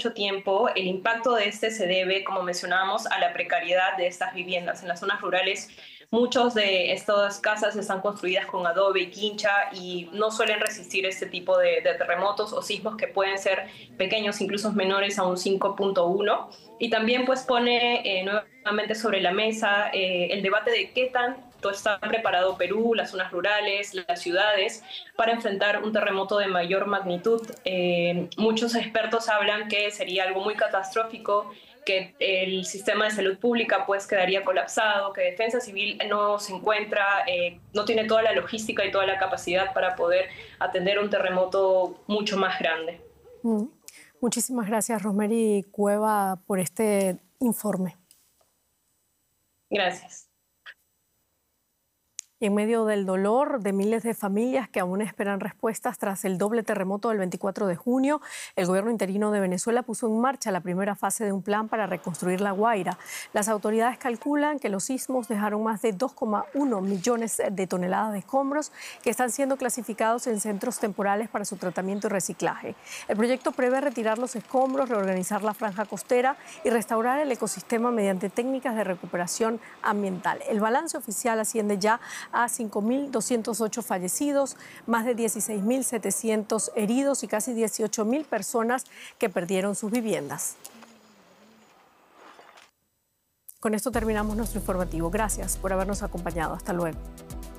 mucho tiempo, el impacto de este se debe, como mencionábamos, a la precariedad de estas viviendas. En las zonas rurales, muchas de estas casas están construidas con adobe y quincha y no suelen resistir este tipo de terremotos o sismos que pueden ser pequeños, incluso menores a un 5.1. Y también pues pone nuevamente sobre la mesa el debate de qué tanto está preparado Perú, las zonas rurales, las ciudades, para enfrentar un terremoto de mayor magnitud. Muchos expertos hablan que sería algo muy catastrófico, que el sistema de salud pública pues quedaría colapsado, que Defensa Civil no se encuentra, no tiene toda la logística y toda la capacidad para poder atender un terremoto mucho más grande. Mm. Muchísimas gracias, Rosemary Cueva, por este informe. Gracias. Y en medio del dolor de miles de familias que aún esperan respuestas tras el doble terremoto del 24 de junio, el gobierno interino de Venezuela puso en marcha la primera fase de un plan para reconstruir La Guaira. Las autoridades calculan que los sismos dejaron más de 2,1 millones de toneladas de escombros que están siendo clasificados en centros temporales para su tratamiento y reciclaje. El proyecto prevé retirar los escombros, reorganizar la franja costera y restaurar el ecosistema mediante técnicas de recuperación ambiental. El balance oficial asciende ya a 5.208 fallecidos, más de 16.700 heridos y casi 18.000 personas que perdieron sus viviendas. Con esto terminamos nuestro informativo. Gracias por habernos acompañado. Hasta luego.